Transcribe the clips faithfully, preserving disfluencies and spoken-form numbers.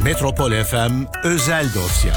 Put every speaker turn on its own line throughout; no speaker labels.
Metropol F M özel dosya.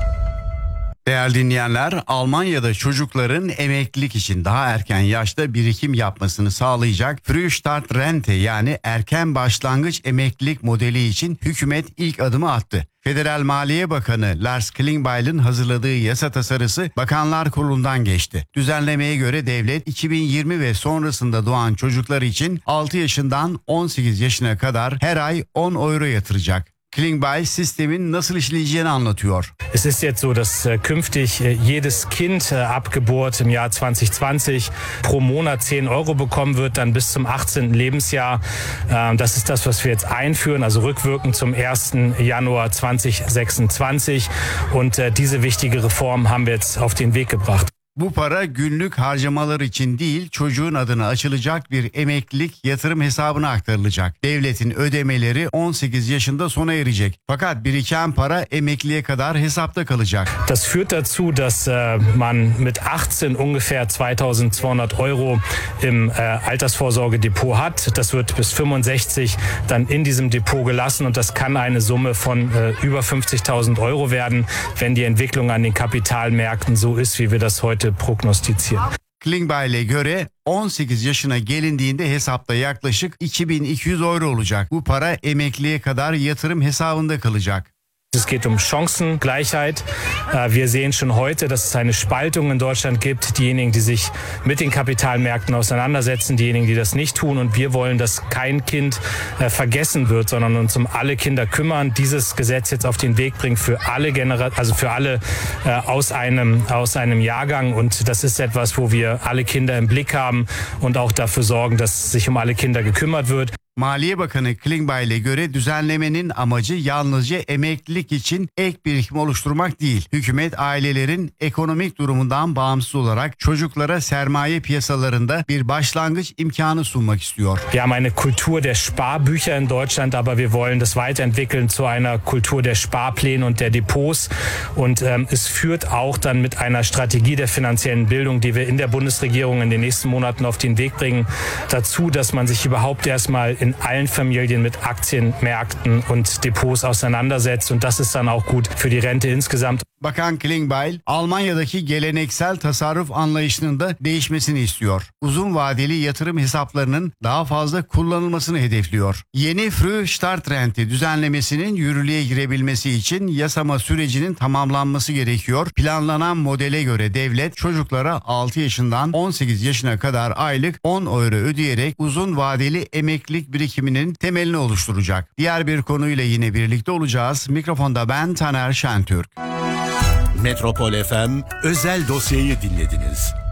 Değerli dinleyenler, Almanya'da çocukların emeklilik için daha erken yaşta birikim yapmasını sağlayacak Frühstart-Rente yani erken başlangıç emeklilik modeli için hükümet ilk adımı attı. Federal Maliye Bakanı Lars Klingbeil'in hazırladığı yasa tasarısı Bakanlar Kurulu'ndan geçti. Düzenlemeye göre devlet iki bin yirmi ve sonrasında doğan çocuklar için altı yaşından on sekiz yaşına kadar her ay on euro yatıracak. Klingbeil sistemin nasıl işleyeceğini anlatıyor.
Es ist jetzt so, dass äh, künftig äh, jedes Kind äh, ab Geburt im Jahr zwanzig zwanzig pro Monat zehn Euro bekommen wird, dann bis zum achtzehnten Lebensjahr. Äh, das ist das, was wir jetzt einführen, also rückwirkend zum ersten Januar zweitausendsechsundzwanzig. Und äh, diese wichtige Reform haben wir jetzt auf den Weg gebracht.
Bu para günlük harcamalar için değil, çocuğun adına açılacak bir emeklilik yatırım hesabına aktarılacak. Devletin ödemeleri on sekiz yaşında sona erecek. Fakat biriken para emekliye kadar hesapta kalacak.
Das führt dazu, dass äh, man mit achtzehn ungefähr zweitausendzweihundert Euro im äh, Altersvorsorgedepot hat. Das wird bis fünfundsechzig dann in diesem Depot gelassen und das kann eine Summe von äh, über fünfzigtausend Euro werden, wenn die Entwicklung an den Kapitalmärkten so ist, wie wir das heute prognostizieren.
Klingbeil'e göre on sekiz yaşına gelindiğinde hesapta yaklaşık iki bin iki yüz euro olacak. Bu para emekliye kadar yatırım hesabında kalacak.
Es geht um Chancengleichheit. Wir sehen schon heute, dass es eine Spaltung in Deutschland gibt. Diejenigen, die sich mit den Kapitalmärkten auseinandersetzen, diejenigen, die das nicht tun. Und wir wollen, dass kein Kind vergessen wird, sondern uns um alle Kinder kümmern. Dieses Gesetz jetzt auf den Weg bringen für alle Genera- also für alle aus einem, aus einem Jahrgang. Und das ist etwas, wo wir alle Kinder im Blick haben und auch dafür sorgen, dass sich um alle Kinder gekümmert wird.
Maliye Bakanı Klingbeil'e göre düzenlemenin amacı yalnızca emeklilik için ek birikim oluşturmak değil. Hükümet ailelerin ekonomik durumundan bağımsız olarak çocuklara sermaye piyasalarında bir başlangıç imkanı sunmak istiyor.
Wir haben eine Kultur der Sparbücher in Deutschland, aber wir wollen das weiterentwickeln zu einer Kultur der Sparpläne und der Depots. Und ähm, es führt auch dann mit einer Strategie der finanziellen Bildung, die wir in der Bundesregierung in den nächsten Monaten auf den Weg bringen, dazu, dass man sich überhaupt erstmal in in allen Familien mit Aktienmärkten und Depots auseinandersetzt und das ist dann auch gut für die Rente insgesamt.
Bakan Klingbeil, Almanya'daki geleneksel tasarruf anlayışının da değişmesini istiyor. Uzun vadeli yatırım hesaplarının daha fazla kullanılmasını hedefliyor. Yeni Frühstart-Rente düzenlemesinin yürürlüğe girebilmesi için yasama sürecinin tamamlanması gerekiyor. Planlanan modele göre devlet çocuklara altı yaşından on sekiz yaşına kadar aylık on euro ödeyerek uzun vadeli emeklilik birikiminin temelini oluşturacak. Diğer bir konuyla yine birlikte olacağız. Mikrofonda ben Taner Şentürk.
Metropol F M özel dosyayı dinlediniz.